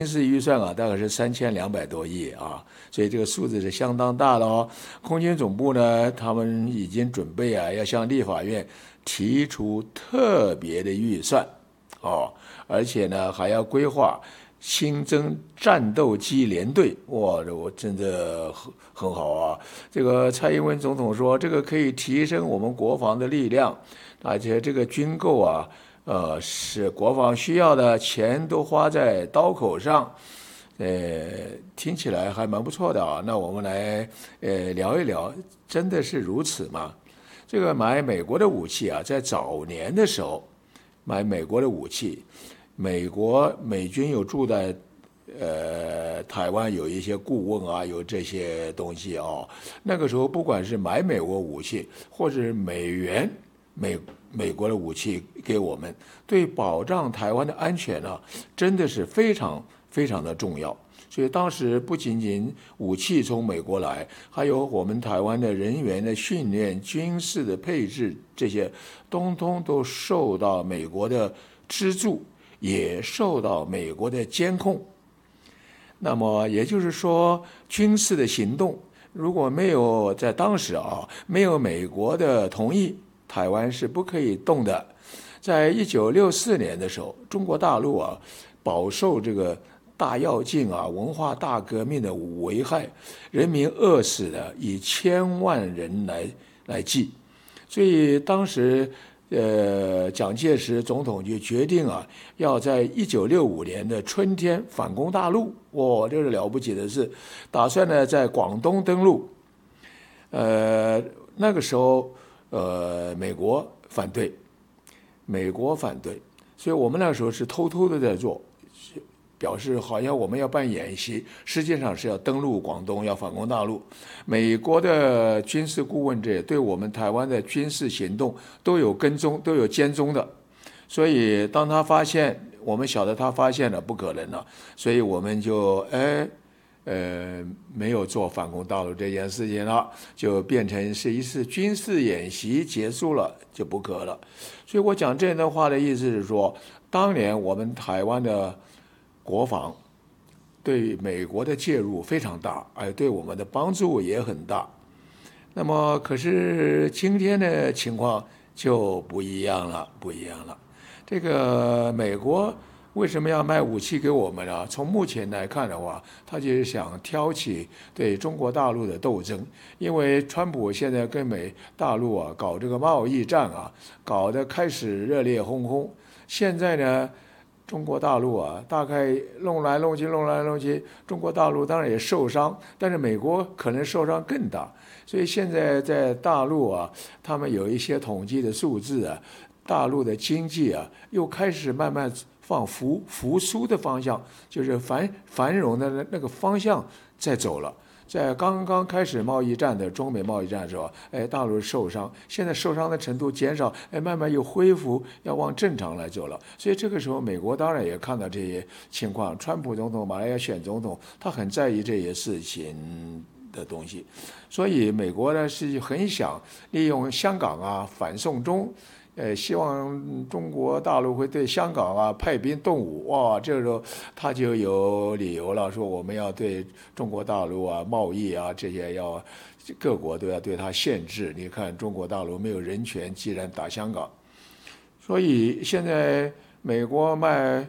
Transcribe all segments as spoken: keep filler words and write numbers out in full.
军事预算啊，大概是三千两百多亿啊，所以这个数字是相当大的哦。空军总部呢，他们已经准备啊，要向立法院提出特别的预算哦，而且呢还要规划新增战斗机联队。哇，这我真的很很好啊！这个蔡英文总统说，这个可以提升我们国防的力量，而且这个军购啊。呃，是国防需要的，钱都花在刀口上，呃，听起来还蛮不错的啊。那我们来呃聊一聊，真的是如此吗？这个买美国的武器啊，在早年的时候买美国的武器，美国美军有住在呃台湾有一些顾问啊，有这些东西哦。那个时候不管是买美国武器，或者是美元美。美国的武器给我们，对保障台湾的安全呢、啊，真的是非常非常的重要。所以当时不仅仅武器从美国来，还有我们台湾的人员的训练、军事的配置，这些通通都受到美国的资助，也受到美国的监控。那么也就是说，军事的行动如果没有在当时啊，没有美国的同意，台湾是不可以动的。在一九六四年的时候，中国大陆啊，饱受这个大跃进啊、文化大革命的危害，人民饿死的以千万人来来计。所以当时，呃，蒋介石总统就决定啊，要在一九六五年的春天反攻大陆。哇、哦，这是了不起的事！打算呢在广东登陆。呃，那个时候。呃，美国反对，美国反对，所以我们那个时候是偷偷的在做，表示好像我们要办演习，实际上是要登陆广东，要反攻大陆。美国的军事顾问这对我们台湾的军事行动都有跟踪，都有监踪的，所以当他发现，我们晓得他发现了，不可能了，所以我们就哎。呃，没有做反攻大陆这件事情了，就变成是一次军事演习结束了就不可了。所以我讲这段话的意思是说，当年我们台湾的国防对美国的介入非常大，而对我们的帮助也很大。那么，可是今天的情况就不一样了，不一样了。这个美国。为什么要卖武器给我们呢？从目前来看的话，他就是想挑起对中国大陆的斗争，因为川普现在跟美大陆啊搞这个贸易战啊，搞得开始热烈轰轰。现在呢，中国大陆啊，大概弄来弄去，弄来弄去，中国大陆当然也受伤，但是美国可能受伤更大。所以现在在大陆啊，他们有一些统计的数字啊，大陆的经济啊，又开始慢慢。往复复苏的方向，就是繁繁荣的那个方向在走了。在刚刚开始贸易战的中美贸易战的时候，哎，大陆受伤，现在受伤的程度减少，哎，慢慢又恢复，要往正常来走了。所以这个时候，美国当然也看到这些情况。川普总统马上要选总统，他很在意这些事情的东西，所以美国呢是很想利用香港啊反送中。呃，希望中国大陆会对香港啊派兵动武，哇，这个时候他就有理由了，说我们要对中国大陆啊贸易啊这些要各国都要对它限制。你看中国大陆没有人权，既然打香港，所以现在美国卖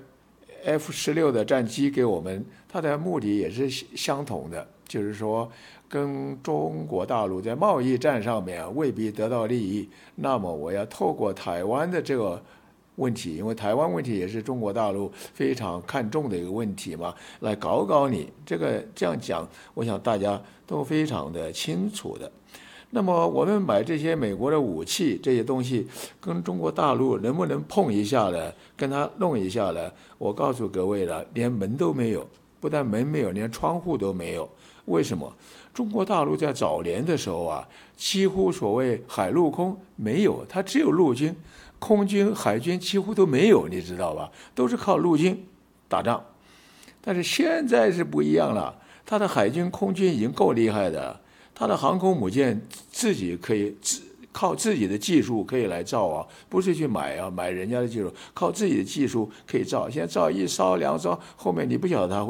F 十六的战机给我们，它的目的也是相同的，就是说。跟中国大陆在贸易战上面未必得到利益，那么我要透过台湾的这个问题，因为台湾问题也是中国大陆非常看重的一个问题嘛，来搞搞你。这个这样讲，我想大家都非常的清楚的。那么我们买这些美国的武器这些东西，跟中国大陆能不能碰一下呢？跟他弄一下呢？我告诉各位了，连门都没有，不但门没有，连窗户都没有。为什么？中国大陆在早年的时候啊，几乎所谓海陆空没有，它只有陆军，空军、海军几乎都没有，你知道吧？都是靠陆军打仗。但是现在是不一样了，它的海军、空军已经够厉害的了，它的航空母舰自己可以自靠自己的技术可以来造啊，不是去买啊，买人家的技术，靠自己的技术可以造。现在造一艘、两艘，后面你不晓得它会。